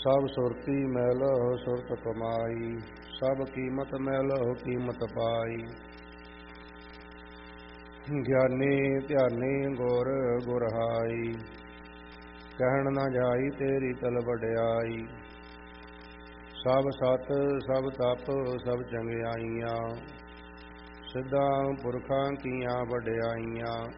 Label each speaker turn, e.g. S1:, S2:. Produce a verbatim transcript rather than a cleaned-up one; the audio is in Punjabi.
S1: ਸਭ ਸੁਰਤੀ ਮੈਲਹੁ ਸੁਰਤ ਕਮਾਈ, ਸਭ ਕੀਮਤ ਮੈਲਹੁ ਕੀਮਤ ਪਾਈ। ਗਿਆਨੀ ਧਿਆਨੀ ਗੁਰ ਗੁਰਹਾਈ, ਕਹਿਣ ਨਾ ਜਾਈ ਤੇਰੀ ਤਲ ਵਡਿਆਈ। ਸਭ ਸਤ ਸਭ ਤਪ ਸਭ ਚੰਗਿਆਈਆਂ, ਸਿੱਧਾਂ ਪੁਰਖਾਂ ਕੀਆਂ ਵਡਿਆਈਆਂ।